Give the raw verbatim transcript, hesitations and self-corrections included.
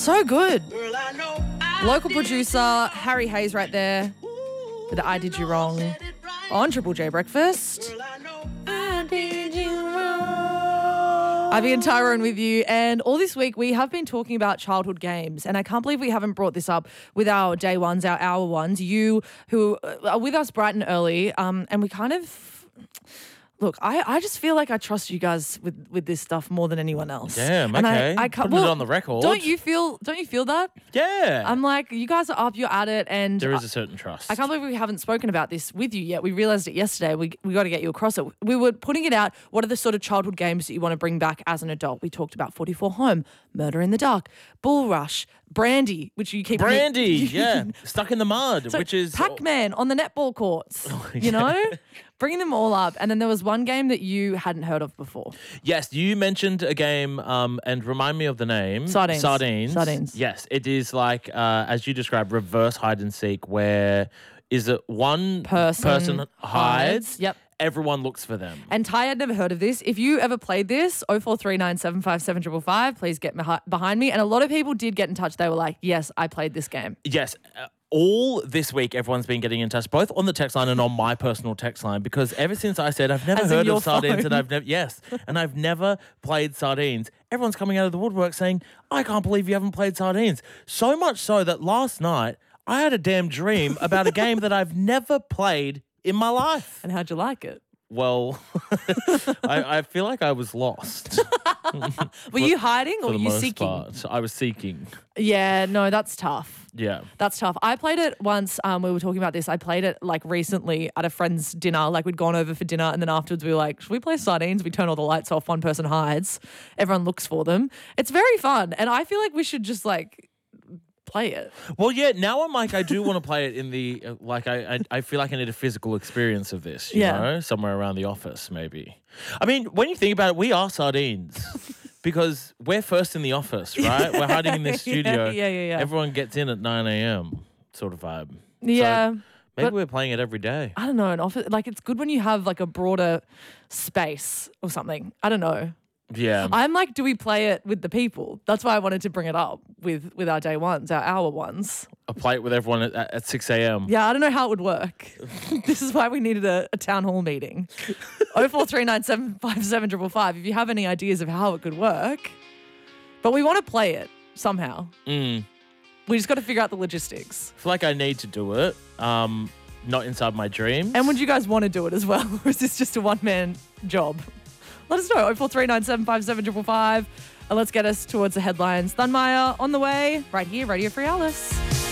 So good. Local producer Harry Hayes right there with the I Did You Wrong on Triple J Breakfast. I did you wrong. Ivy and Tyrone with you, and all this week we have been talking about childhood games, and I can't believe we haven't brought this up with our day ones, our hour ones, you who are with us bright and early, um, and we kind of... Look, I, I just feel like I trust you guys with, with this stuff more than anyone else. Damn, and okay. I, I can't, Putting well, it on the record. Don't you feel don't you feel that? Yeah. I'm like, you guys are up, you're at it, and there is a certain trust. I can't believe we haven't spoken about this with you yet. We realised it yesterday. We we got to get you across it. We were putting it out. What are the sort of childhood games that you want to bring back as an adult? We talked about forty-four Home, Murder in the Dark, Bull Rush, Brandy, which you keep... Brandy, yeah. Stuck in the Mud, so which is... Pac-Man on the netball courts, Oh, you know? Bringing them all up. And then there was one game that you hadn't heard of before. Yes, you mentioned a game, um, and remind me of the name. Sardines. Sardines. Sardines. Yes, it is like, uh, as you described, reverse hide and seek, where is it one Person person hides, hides. Yep. everyone looks for them. And Ty had never heard of this. If you ever played this, oh four three nine seven five seven five five five, please get behi- behind me. And a lot of people did get in touch. They were like, yes, I played this game. Yes. Uh, all this week, everyone's been getting in touch, both on the text line and on my personal text line, because ever since I said I've never As in heard your of sardines phone. and I've never, yes, and I've never played sardines, everyone's coming out of the woodwork saying, I can't believe you haven't played sardines. So much so that last night I had a damn dream about a game that I've never played in my life. And how'd you like it? Well, I, I feel like I was lost. Were you hiding or for were the you most seeking? part. I was seeking. Yeah, no, that's tough. Yeah. That's tough. I played it once. Um, we were talking about this. I played it like recently at a friend's dinner. Like we'd gone over for dinner, and then afterwards we were like, "Should we play sardines?" We turn all the lights off. One person hides. Everyone looks for them. It's very fun, and I feel like we should just like play it. Well, yeah, now I'm like, I do want to play it in the, uh, like, I, I I feel like I need a physical experience of this, you Yeah. know, somewhere around the office, maybe. I mean, when you think about it, we are sardines because we're first in the office, right? We're hiding in this studio. Yeah, yeah, yeah. Everyone gets in at nine a.m. sort of vibe. Yeah. So maybe but- we're playing it every day. I don't know, an office, like it's good when you have like a broader space or something. I don't know. Yeah. I'm like, do we play it with the people? That's why I wanted to bring it up with with our day ones, our hour ones. I play it with everyone at, at six a.m. Yeah, I don't know how it would work. This is why we needed a, a town hall meeting. oh four three nine seven five seven five five five if you have any ideas of how it could work. But we want to play it somehow. Mm. We just got to figure out the logistics. I feel like I need to do it, um, not inside my dreams. And would you guys want to do it as well? Or is this just a one-man job? Let us know, oh four three nine seven five seven five five five. And let's get us towards the headlines. Thunmeyer on the way, right here, Radio Free Alice.